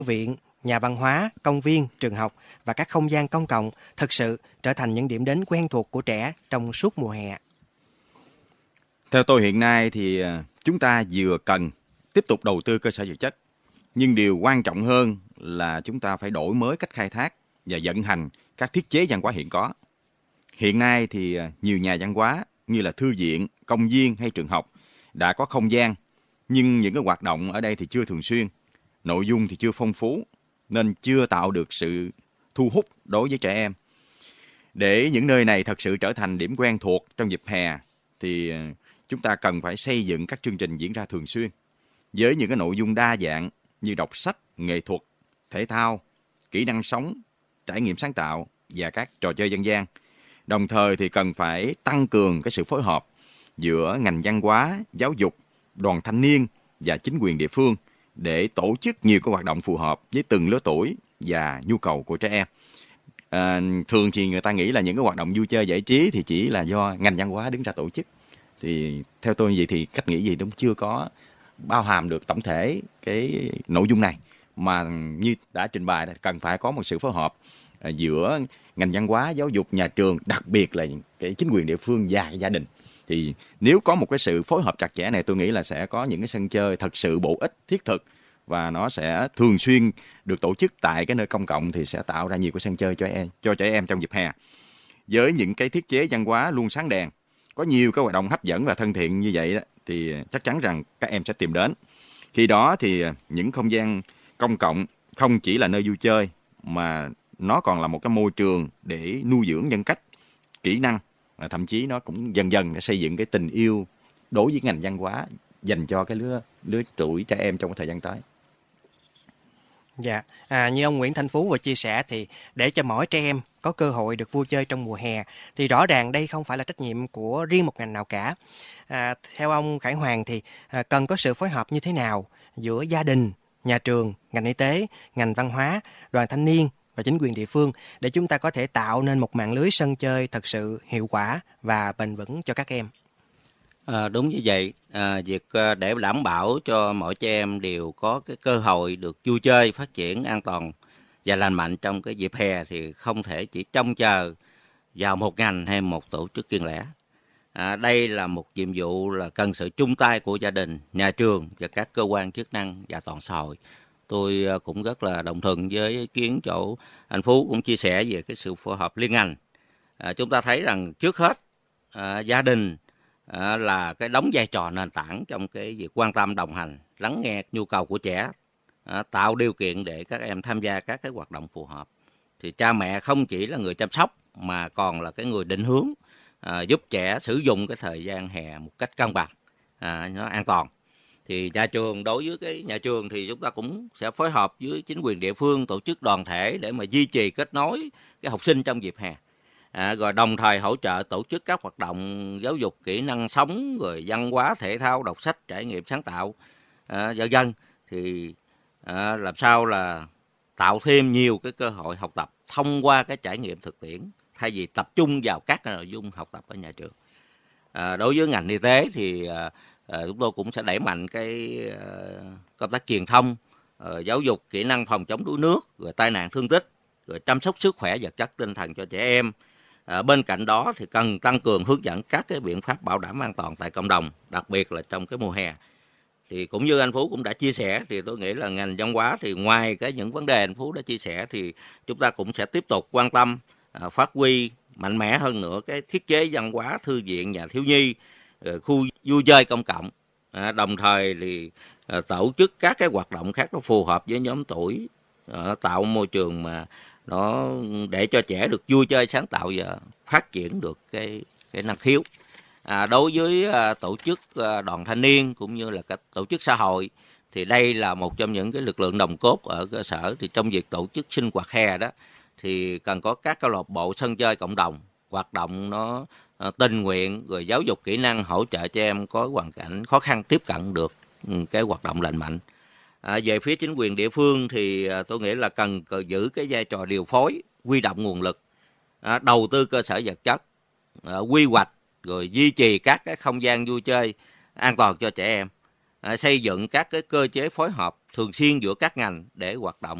viện, nhà văn hóa, công viên, trường học và các không gian công cộng thực sự trở thành những điểm đến quen thuộc của trẻ trong suốt mùa hè? Theo tôi hiện nay thì chúng ta vừa cần tiếp tục đầu tư cơ sở vật chất, nhưng điều quan trọng hơn là chúng ta phải đổi mới cách khai thác và vận hành các thiết chế văn hóa hiện có. Hiện nay thì nhiều nhà văn hóa như là thư viện, công viên hay trường học đã có không gian, nhưng những cái hoạt động ở đây thì chưa thường xuyên, nội dung thì chưa phong phú, nên chưa tạo được sự thu hút đối với trẻ em. Để những nơi này thật sự trở thành điểm quen thuộc trong dịp hè thì chúng ta cần phải xây dựng các chương trình diễn ra thường xuyên với những cái nội dung đa dạng như đọc sách, nghệ thuật, thể thao, kỹ năng sống, trải nghiệm sáng tạo và các trò chơi dân gian. Đồng thời thì cần phải tăng cường cái sự phối hợp giữa ngành văn hóa, giáo dục, đoàn thanh niên và chính quyền địa phương để tổ chức nhiều cái hoạt động phù hợp với từng lứa tuổi và nhu cầu của trẻ em. Thường thì người ta nghĩ là những cái hoạt động vui chơi giải trí thì chỉ là do ngành văn hóa đứng ra tổ chức. Thì theo tôi như vậy thì cách nghĩ gì cũng chưa có bao hàm được tổng thể cái nội dung này, mà như đã trình bày cần phải có một sự phối hợp giữa ngành văn hóa, giáo dục, nhà trường, đặc biệt là cái chính quyền địa phương và gia đình. Thì nếu có một cái sự phối hợp chặt chẽ này, tôi nghĩ là sẽ có những cái sân chơi thật sự bổ ích, thiết thực và nó sẽ thường xuyên được tổ chức tại cái nơi công cộng, thì sẽ tạo ra nhiều cái sân chơi cho trẻ em trong dịp hè. Với những cái thiết chế văn hóa luôn sáng đèn, có nhiều cái hoạt động hấp dẫn và thân thiện như vậy đó, thì chắc chắn rằng các em sẽ tìm đến. Khi đó thì những không gian công cộng không chỉ là nơi vui chơi mà nó còn là một cái môi trường để nuôi dưỡng nhân cách, kỹ năng, thậm chí nó cũng dần dần xây dựng cái tình yêu đối với ngành văn hóa dành cho cái lứa tuổi trẻ em trong cái thời gian tới. Dạ, như ông Nguyễn Thanh Phú vừa chia sẻ thì để cho mỗi trẻ em có cơ hội được vui chơi trong mùa hè thì rõ ràng đây không phải là trách nhiệm của riêng một ngành nào cả. Theo ông Khải Hoàng thì cần có sự phối hợp như thế nào giữa gia đình, nhà trường, ngành y tế, ngành văn hóa, đoàn thanh niên và chính quyền địa phương để chúng ta có thể tạo nên một mạng lưới sân chơi thật sự hiệu quả và bền vững cho các em? Đúng như vậy, việc để đảm bảo cho mỗi trẻ em đều có cái cơ hội được vui chơi, phát triển an toàn và lành mạnh trong cái dịp hè thì không thể chỉ trông chờ vào một ngành hay một tổ chức riêng lẻ. Đây là một nhiệm vụ là cần sự chung tay của gia đình, nhà trường và các cơ quan chức năng và toàn xã hội. Tôi cũng rất là đồng thuận với ý kiến chỗ anh Phú cũng chia sẻ về cái sự phối hợp liên ngành. Chúng ta thấy rằng trước hết gia đình là cái đóng vai trò nền tảng trong cái việc quan tâm, đồng hành, lắng nghe nhu cầu của trẻ, tạo điều kiện để các em tham gia các cái hoạt động phù hợp. Thì cha mẹ không chỉ là người chăm sóc mà còn là cái người định hướng, giúp trẻ sử dụng cái thời gian hè một cách cân bằng, nó an toàn. Thì nhà trường, đối với cái nhà trường thì chúng ta cũng sẽ phối hợp với chính quyền địa phương, tổ chức đoàn thể để mà duy trì kết nối cái học sinh trong dịp hè. Rồi đồng thời hỗ trợ tổ chức các hoạt động giáo dục kỹ năng sống, rồi văn hóa, thể thao, đọc sách, trải nghiệm sáng tạo, vân vân. Thì làm sao là tạo thêm nhiều cái cơ hội học tập thông qua cái trải nghiệm thực tiễn thay vì tập trung vào các nội dung học tập ở nhà trường. Đối với ngành y tế thì chúng tôi cũng sẽ đẩy mạnh cái công tác truyền thông, giáo dục kỹ năng phòng chống đuối nước, rồi tai nạn thương tích, rồi chăm sóc sức khỏe vật chất tinh thần cho trẻ em. Bên cạnh đó thì cần tăng cường hướng dẫn các cái biện pháp bảo đảm an toàn tại cộng đồng, đặc biệt là trong cái mùa hè. Thì cũng như anh Phú cũng đã chia sẻ, thì tôi nghĩ là ngành văn hóa thì ngoài cái những vấn đề anh Phú đã chia sẻ thì chúng ta cũng sẽ tiếp tục quan tâm, phát huy mạnh mẽ hơn nữa cái thiết chế văn hóa, thư viện, nhà thiếu nhi, khu vui chơi công cộng. Đồng thời thì tổ chức các cái hoạt động khác nó phù hợp với nhóm tuổi, tạo môi trường mà nó để cho trẻ được vui chơi, sáng tạo và phát triển được cái năng khiếu. Đối với tổ chức đoàn thanh niên cũng như là các tổ chức xã hội thì đây là một trong những cái lực lượng nòng cốt ở cơ sở. Thì trong việc tổ chức sinh hoạt hè đó thì cần có các câu lạc bộ sân chơi cộng đồng, hoạt động nó tình nguyện, rồi giáo dục kỹ năng, hỗ trợ cho em có hoàn cảnh khó khăn tiếp cận được cái hoạt động lành mạnh. Về phía chính quyền địa phương thì tôi nghĩ là cần giữ cái vai trò điều phối, huy động nguồn lực, đầu tư cơ sở vật chất, quy hoạch, rồi duy trì các cái không gian vui chơi an toàn cho trẻ em, xây dựng các cái cơ chế phối hợp thường xuyên giữa các ngành để hoạt động